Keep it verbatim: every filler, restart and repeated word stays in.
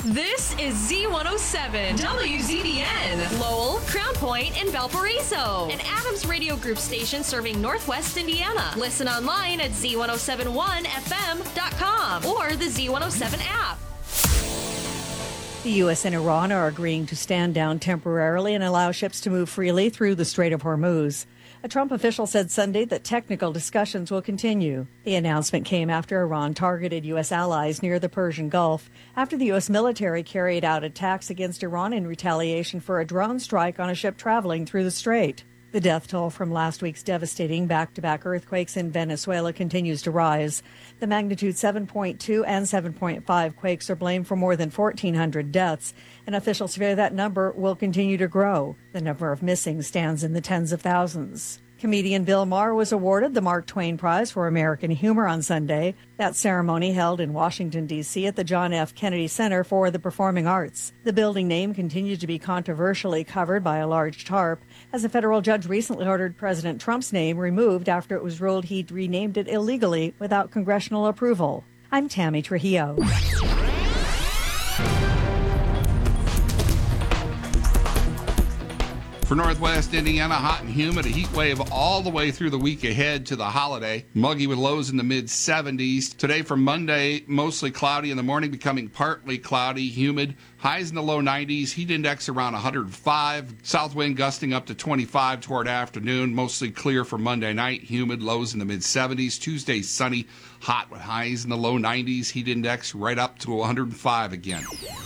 This is Z one oh seven, W Z B N, Lowell, Crown Point, and Valparaiso. An Adams Radio Group station serving Northwest Indiana. Listen online at Z one oh seven one F M dot com or the Z one oh seven app. The U S and Iran are agreeing to stand down temporarily and allow ships to move freely through the Strait of Hormuz. A Trump official said Sunday that technical discussions will continue. The announcement came after Iran targeted U S allies near the Persian Gulf after the U S military carried out attacks against Iran in retaliation for a drone strike on a ship traveling through the strait. The death toll from last week's devastating back-to-back earthquakes in Venezuela continues to rise. The magnitude seven point two and seven point five quakes are blamed for more than fourteen hundred deaths, and officials fear that number will continue to grow. The number of missing stands in the tens of thousands. Comedian Bill Maher was awarded the Mark Twain Prize for American Humor on Sunday. That ceremony held in Washington, D C at the John F. Kennedy Center for the Performing Arts. The building name continues to be controversially covered by a large tarp, as a federal judge recently ordered President Trump's name removed after it was ruled he'd renamed it illegally without congressional approval. I'm Tammy Trujillo. For Northwest Indiana, hot and humid, a heat wave all the way through the week ahead to the holiday. Muggy with lows in the mid seventies. Today for Monday, mostly cloudy in the morning, becoming partly cloudy, humid. Highs in the low nineties, heat index around one hundred five. South wind gusting up to twenty-five toward afternoon. Mostly clear for Monday night, humid, lows in the mid seventies. Tuesday, sunny, hot with highs in the low nineties. Heat index right up to one hundred five again.